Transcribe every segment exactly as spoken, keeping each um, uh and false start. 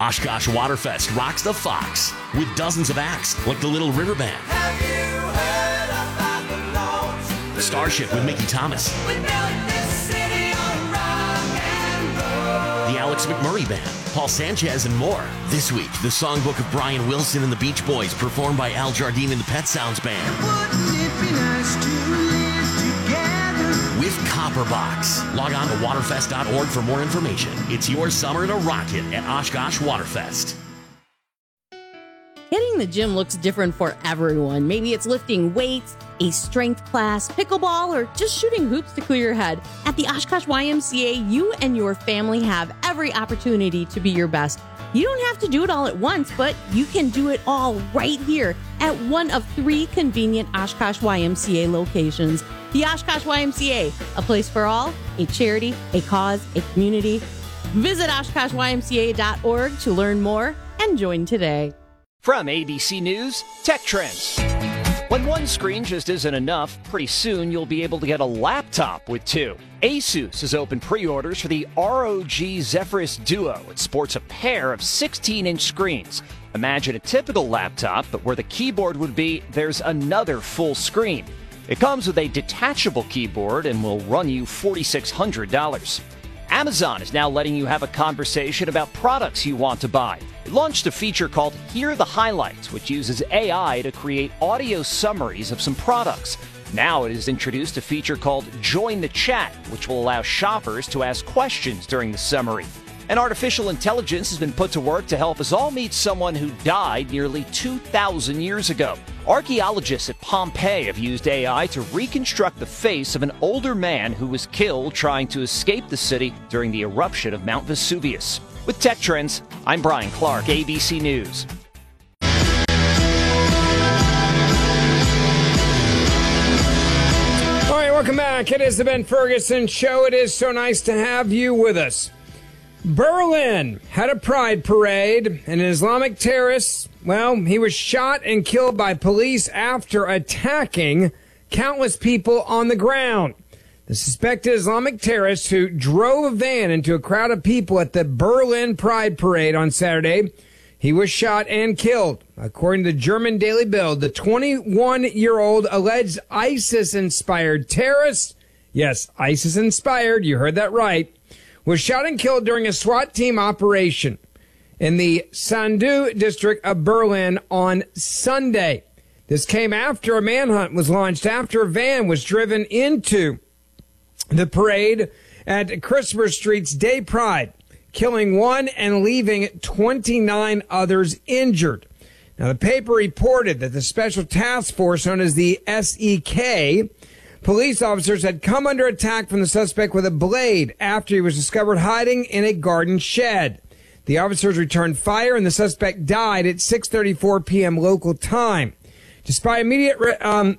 Oshkosh Waterfest rocks the Fox with dozens of acts like the Little River Band, Have you heard about the Lords? the Starship with Mickey Thomas, We built this city on rock and roll. the Alex McMurray Band, Paul Sanchez, and more. This week, the songbook of Brian Wilson and the Beach Boys, performed by Al Jardine and the Pet Sounds Band. Wouldn't it be nice to live together? With Copperbox. Log on to waterfest dot org for more information. It's your summer to rock it at Oshkosh Waterfest. Hitting the gym looks different for everyone. Maybe it's lifting weights, a strength class, pickleball, or just shooting hoops to clear your head. At the Oshkosh Y M C A, you and your family have every opportunity to be your best. You don't have to do it all at once, but you can do it all right here at one of three convenient Oshkosh Y M C A locations. The Oshkosh Y M C A, a place for all, a charity, a cause, a community. Visit oshkosh y m c a dot org to learn more and join today. From A B C News, Tech Trends. When one screen just isn't enough, pretty soon you'll be able to get a laptop with two. Asus has opened pre-orders for the R O G Zephyrus Duo. It sports a pair of sixteen-inch screens. Imagine a typical laptop, but where the keyboard would be, there's another full screen. It comes with a detachable keyboard and will run you four thousand six hundred dollars. Amazon is now letting you have a conversation about products you want to buy. It launched a feature called Hear the Highlights, which uses A I to create audio summaries of some products. Now it has introduced a feature called Join the Chat, which will allow shoppers to ask questions during the summary. And artificial intelligence has been put to work to help us all meet someone who died nearly two thousand years ago. Archaeologists at Pompeii have used A I to reconstruct the face of an older man who was killed trying to escape the city during the eruption of Mount Vesuvius. With Tech Trends, I'm Brian Clark, A B C News. All right, welcome back. It is the Ben Ferguson Show. It is so nice to have you with us. Berlin had a pride parade, and an Islamic terrorist, well, he was shot and killed by police after attacking countless people on the ground. The suspected Islamic terrorist who drove a van into a crowd of people at the Berlin Pride Parade on Saturday, he was shot and killed. According to the German Daily Bild, the twenty-one-year-old alleged ISIS-inspired terrorist, yes, ISIS-inspired, you heard that right, was shot and killed during a SWAT team operation in the Sandu district of Berlin on Sunday. This came after a manhunt was launched after a van was driven into the parade at Christopher Street's Day Pride, killing one and leaving twenty-nine others injured. Now, the paper reported that the Special Task Force, known as the S E K, police officers had come under attack from the suspect with a blade after he was discovered hiding in a garden shed. The officers returned fire and the suspect died at six thirty-four p.m. local time. Despite immediate re- um,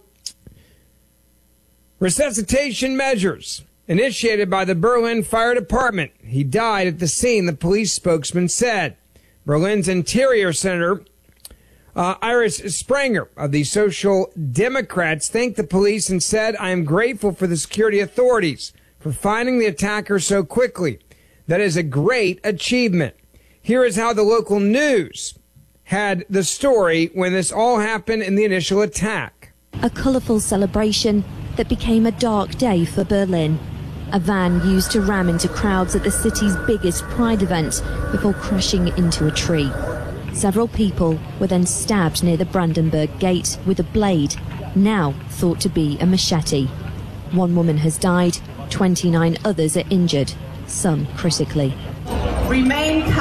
resuscitation measures initiated by the Berlin Fire Department, he died at the scene, the police spokesman said. Berlin's Interior Senator Uh, Iris Spranger of the Social Democrats thanked the police and said, I am grateful for the security authorities for finding the attacker so quickly. That is a great achievement. Here is how the local news had the story when this all happened in the initial attack. A colourful celebration that became a dark day for Berlin. A van used to ram into crowds at the city's biggest pride event before crashing into a tree. Several people were then stabbed near the Brandenburg Gate with a blade, now thought to be a machete. One woman has died, twenty-nine others are injured, some critically. Remain